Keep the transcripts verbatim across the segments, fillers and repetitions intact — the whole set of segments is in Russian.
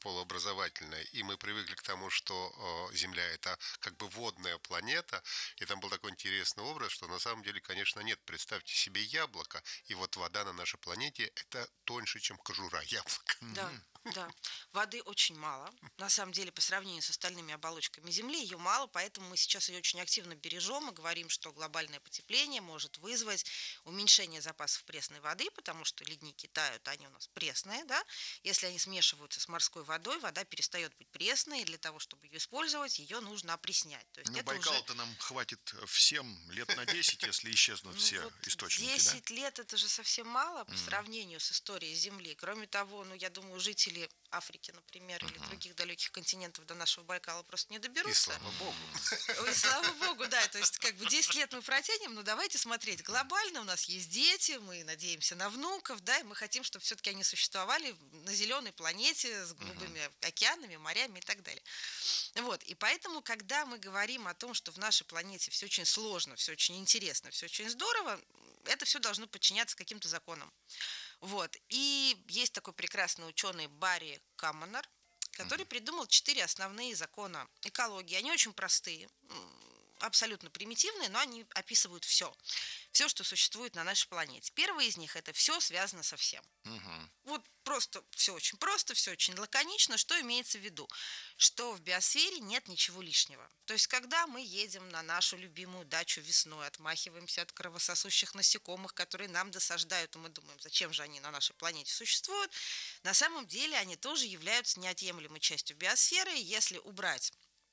полуобразовательная, и мы привыкли к тому, что э, Земля это как бы водная планета, и там был такой интересный образ, что на самом деле, конечно, нет. Представьте себе яблоко, и вот вода на нашей планете это тоньше, чем кожура яблока. Да, да. Воды очень мало. На самом деле, по сравнению с остальными оболочками Земли, ее мало, поэтому мы сейчас ее очень активно бережем и говорим, что глобальное потепление может вызвать уменьшение запасов пресной воды, потому что ледники тают, они у нас пресные, да. Если они смешиваются с морской водой, вода перестает быть пресной, и для того, чтобы ее использовать, ее нужно опреснять. То есть Ну, это Байкал-то уже... нам хватит всем лет на десять, если исчезнут Ну, все вот источники, да? десять лет это же совсем мало по сравнению с историей Земли. Кроме того, ну, я думаю, жители Африки, например, или других далеких континентов до нашего Байкала просто не И доберутся. слава богу. Ой, слава богу, да, то есть как бы десять лет мы протянем, но давайте смотреть глобально, у нас есть дети, мы надеемся на внуков, да, и мы хотим, чтобы все-таки они существовали на зеленой планете с голубыми океанами, морями и так далее. Вот, и поэтому, когда мы говорим о том, что в нашей планете все очень сложно, все очень интересно, все очень здорово, это все должно подчиняться каким-то законам. Вот. И есть такой прекрасный ученый Барри Каммонер, который придумал четыре основные закона экологии. Они очень простые, абсолютно примитивные, но они описывают все. Все, что существует на нашей планете. Первый из них – это все связано со всем. Угу. Вот просто все очень просто, все очень лаконично. Что имеется в виду? Что в биосфере нет ничего лишнего. То есть, когда мы едем на нашу любимую дачу весной, отмахиваемся от кровососущих насекомых, которые нам досаждают, и мы думаем, зачем же они на нашей планете существуют, на самом деле они тоже являются неотъемлемой частью биосферы. Если убрать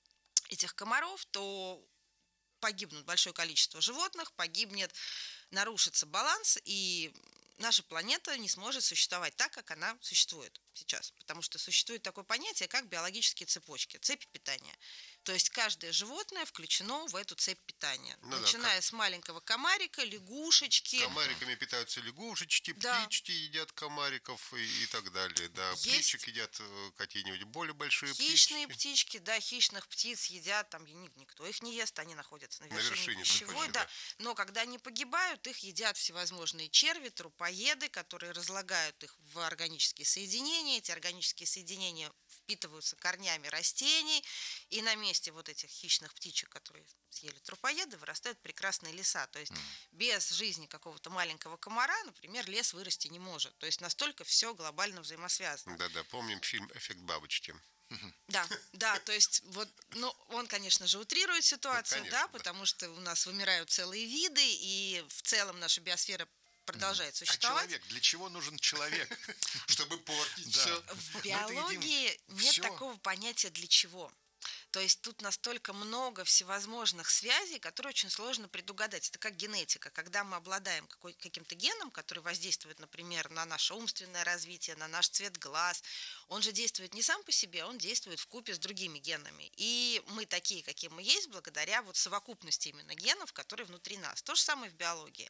этих комаров, то погибнут большое количество животных, погибнет, нарушится баланс, и наша планета не сможет существовать так, как она существует сейчас. Потому что существует такое понятие, как биологические цепочки, цепи питания. То есть каждое животное включено в эту цепь питания. Ну да, начиная как- с маленького комарика, лягушечки. Комариками питаются лягушечки, Да. птички едят комариков и, и так далее. Да, Есть птичек едят э, какие-нибудь более большие хищные птички. птички, да, хищных птиц едят, там ни- никто их не ест, они находятся на На вершине, вершине пищевой, только, да. да. Но когда они погибают, их едят всевозможные черви, трупоеды, которые разлагают их в органические соединения. Эти органические соединения впитываются корнями растений, и на месте вот этих хищных птичек, которые съели трупоеды, вырастают прекрасные леса. То есть без жизни какого-то маленького комара, например, лес вырасти не может. То есть настолько все глобально взаимосвязано. Да-да, помним фильм «Эффект бабочки». Да, да, то есть вот, ну, он, конечно же, утрирует ситуацию, конечно, да, да. потому что у нас вымирают целые виды, и в целом наша биосфера продолжает А существовать. человек? Для чего нужен человек? Чтобы портить Да. все. В Мы-то едим биологии нет всё. такого понятия «для чего». То есть тут настолько много всевозможных связей, которые очень сложно предугадать. Это как генетика. Когда мы обладаем какой- каким-то геном, который воздействует, например, на наше умственное развитие, на наш цвет глаз, он же действует не сам по себе, он действует вкупе с другими генами. И мы такие, какие мы есть, благодаря вот совокупности именно генов, которые внутри нас. То же самое в биологии.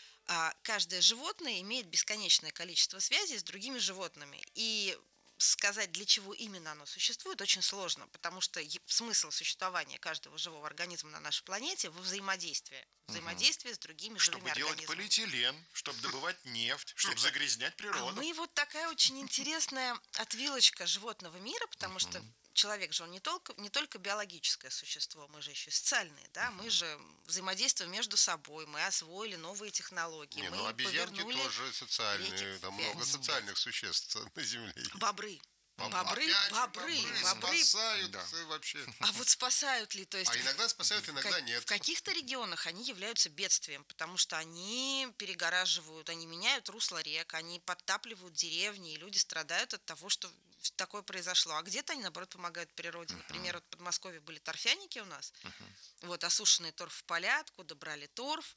А каждое животное имеет бесконечное количество связей с другими животными. И сказать, для чего именно оно существует, очень сложно, потому что е- смысл существования каждого живого организма на нашей планете во взаимодействии. Взаимодействие с другими живыми Чтобы делать организмами. полиэтилен, чтобы добывать нефть, чтобы загрязнять А природу. мы вот такая очень интересная отвилочка животного мира, потому что человек же он не только, не только биологическое существо, мы же еще и социальные, да, мы же взаимодействуем между собой, мы освоили новые технологии, Не, мы ну обезьянки повернули тоже социальные, реки там вспять. много социальных существ на Земле. Бобры. Бобры, Опять же, бобры, бобры. спасают Да. э, вообще. А вот спасают ли? То есть А иногда спасают, в иногда ка- нет. В каких-то регионах они являются бедствием, потому что они перегораживают, они меняют русло рек, они подтапливают деревни, и люди страдают от того, что такое произошло. А где-то они, наоборот, помогают природе. Например, вот в Подмосковье были торфяники у нас, вот осушенные торфполя, откуда брали торф,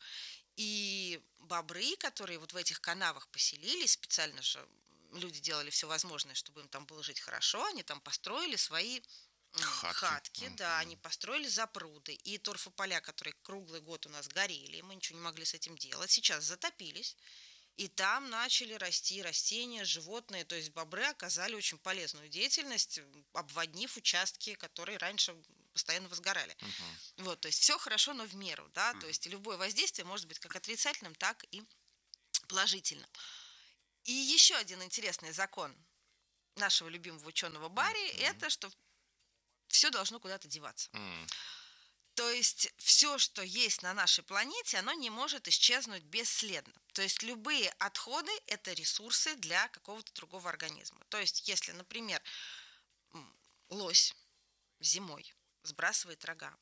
и бобры, которые вот в этих канавах поселились, специально же люди делали все возможное, чтобы им там было жить хорошо, они там построили свои м, Хатки. хатки, да, они построили запруды, и торфополя, которые круглый год у нас горели, и мы ничего не могли с этим делать, сейчас затопились, и там начали расти растения, животные, то есть бобры оказали очень полезную деятельность, обводнив участки, которые раньше постоянно возгорали. Вот, то есть все хорошо, но в меру, да, то есть любое воздействие может быть как отрицательным, так и положительным. И еще один интересный закон нашего любимого ученого Барри, mm-hmm. это что все должно куда-то деваться. Mm. То есть все, что есть на нашей планете, оно не может исчезнуть бесследно. То есть любые отходы – это ресурсы для какого-то другого организма. То есть если, например, лось зимой сбрасывает рога,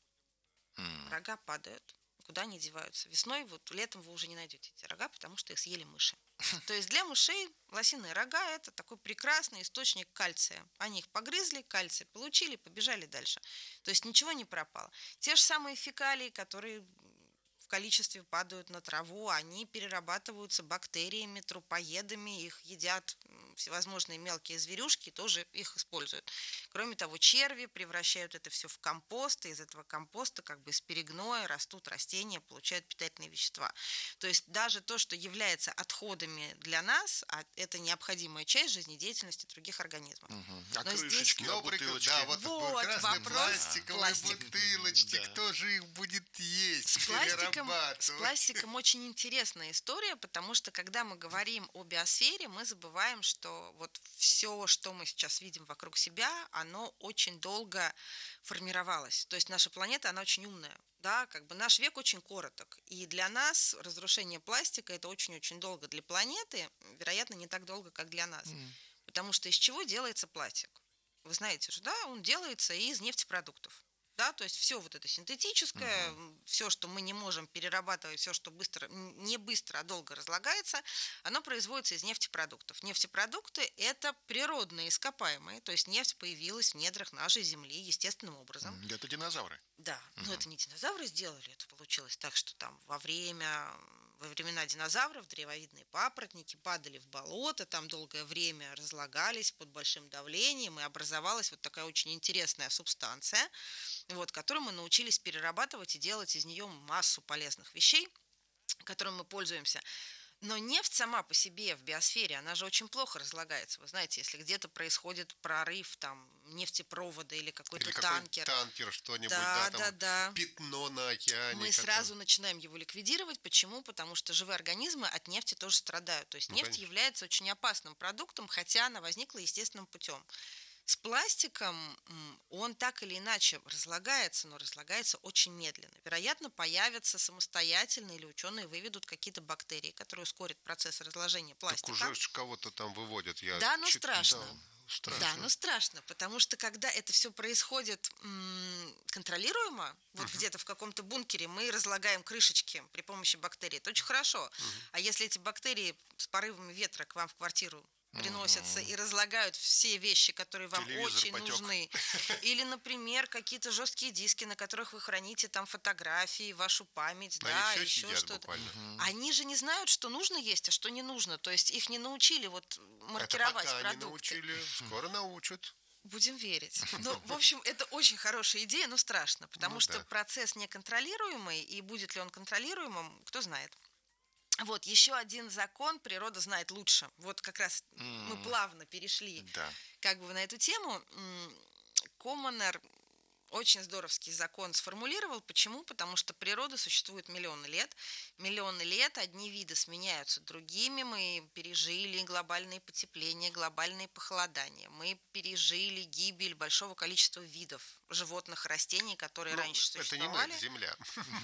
mm. рога падают, куда они деваются. Весной, вот летом вы уже не найдете эти рога, потому что их съели мыши. То есть для мышей лосиные рога – это такой прекрасный источник кальция. Они их погрызли, кальций получили, побежали дальше. То есть ничего не пропало. Те же самые фекалии, которые в количестве падают на траву, они перерабатываются бактериями, трупоедами, их едят всевозможные мелкие зверюшки, тоже их используют. Кроме того, черви превращают это все в компост, и из этого компоста, как бы из перегноя, растут растения, получают питательные вещества. То есть даже то, что является отходами для нас, а это необходимая часть жизнедеятельности других организмов. Угу. А но крышечки, здесь... бутылочки? Да, вот, вот красные вопрос. пластиковые Пластик. бутылочки, Да. кто же их будет есть, с пластиком, перерабатывать? С пластиком очень интересная история, потому что когда мы говорим о биосфере, мы забываем, что вот все, что мы сейчас видим вокруг себя, оно очень долго формировалось. То есть наша планета, она очень умная. Да, как бы наш век очень короток. И для нас разрушение пластика – это очень-очень долго. Для планеты, вероятно, не так долго, как для нас. Mm. Потому что из чего делается пластик? Вы знаете же, да, он делается из нефтепродуктов. Да, то есть все вот это синтетическое, uh-huh. все, что мы не можем перерабатывать, все, что быстро, не быстро, а долго разлагается, оно производится из нефтепродуктов. Нефтепродукты – это природные ископаемые, то есть нефть появилась в недрах нашей Земли естественным образом. Это динозавры. Да, uh-huh. но это не динозавры сделали, это получилось так, что там во время... Во времена динозавров древовидные папоротники падали в болото, там долгое время разлагались под большим давлением, и образовалась вот такая очень интересная субстанция, вот, которую мы научились перерабатывать и делать из нее массу полезных вещей, которыми мы пользуемся. Но нефть сама по себе в биосфере, она же очень плохо разлагается. Вы знаете, если где-то происходит прорыв там, нефтепровода или какой-то или танкер. Какой танкер, что-нибудь, да, да, да, там да. пятно на океане. Мы как-то. сразу начинаем его ликвидировать. Почему? Потому что живые организмы от нефти тоже страдают. То есть ну, нефть конечно. является очень опасным продуктом, хотя она возникла естественным путем. С пластиком он так или иначе разлагается, но разлагается очень медленно. Вероятно, появятся самостоятельно или ученые выведут какие-то бактерии, которые ускорят процесс разложения пластика. Так уже кого-то там выводят. Я да, но чит... страшно. Да, страшно. Да, но страшно, потому что когда это все происходит м- контролируемо, вот uh-huh. где-то в каком-то бункере мы разлагаем крышечки при помощи бактерий, это очень хорошо. Uh-huh. А если эти бактерии с порывами ветра к вам в квартиру приносятся uh-huh. и разлагают все вещи, которые вам телевизор очень потек. нужны. Или, например, какие-то жесткие диски, на которых вы храните там фотографии, вашу память, но да, еще еще что-то. Uh-huh. Они же не знают, что нужно есть, а что не нужно. То есть их не научили вот маркировать это пока продукты. Не научили, скоро научат. Будем верить. Ну, в общем, это очень хорошая идея, но страшно, потому ну, что да. процесс неконтролируемый, и будет ли он контролируемым, кто знает. Вот, еще один закон природа знает лучше. Вот как раз mm. мы плавно перешли да. как бы на эту тему. Коммонер очень здоровский закон сформулировал. Почему? Потому что природа существует миллионы лет. Миллионы лет одни виды сменяются другими. Мы пережили глобальные потепления, глобальные похолодания. Мы пережили гибель большого количества видов животных, растений, которые ну, раньше существовали. Это не мы, это Земля.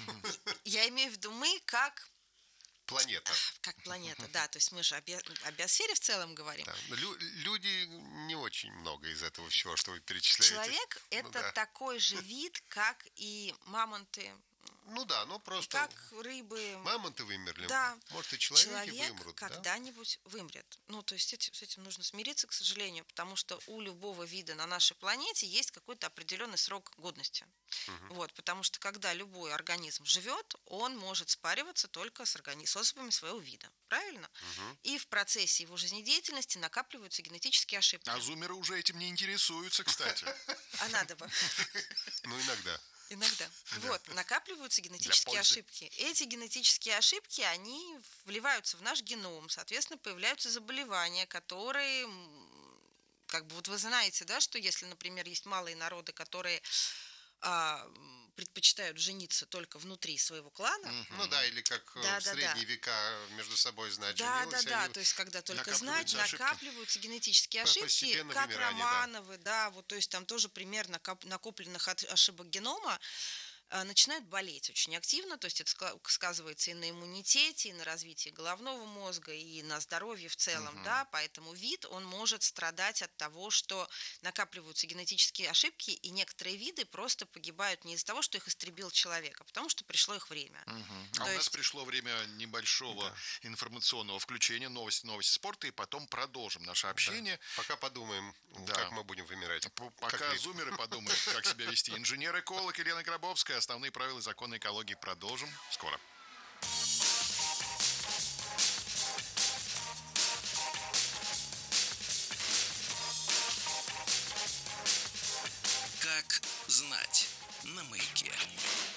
Я имею в виду мы как... Планета. Как планета, да. То есть мы же о, би- о биосфере в целом говорим. Да. Лю- люди не очень много из этого всего, что вы перечисляете. Человек – ну, это да. такой же вид, как и мамонты. Ну да, ну просто как рыбы. Мамонты вымерли. Да. Может, и человеки Человек вымрут. когда-нибудь да? вымрет. Ну, то есть с этим нужно смириться, к сожалению, потому что у любого вида на нашей планете есть какой-то определенный срок годности. Угу. Вот, потому что когда любой организм живет, он может спариваться только с, органи... с особами своего вида. Правильно? Угу. И в процессе его жизнедеятельности накапливаются генетические ошибки. А зумеры уже этим не интересуются, кстати. А надо бы. Ну, иногда. Иногда. Вот, накапливаются генетические ошибки. Эти генетические ошибки, они вливаются в наш геном, соответственно, появляются заболевания, которые, как бы вот вы знаете, да, что если, например, есть малые народы, которые а, предпочитают жениться только внутри своего клана. Mm-hmm. Ну да, или как да, в да, средние да. века между собой знать Да, женилась. да, да, они... то есть когда только знать, накапливаются ошибки. накапливаются генетические ошибки, как вымирание, Романовы, да. да, вот, то есть там тоже пример накопленных ошибок генома начинают болеть очень активно, то есть это сказывается и на иммунитете, и на развитии головного мозга, и на здоровье в целом, угу. да, поэтому вид, он может страдать от того, что накапливаются генетические ошибки, и некоторые виды просто погибают не из-за того, что их истребил человек, а потому что пришло их время. Угу. А у есть... нас пришло время небольшого да. информационного включения, новости, новости спорта, и потом продолжим наше общение. Да. Пока подумаем, да. как мы будем вымирать. Пока зумеры подумают, как себя вести. Инженер-эколог Елена Гробовская. Основные правила и законы экологии продолжим скоро.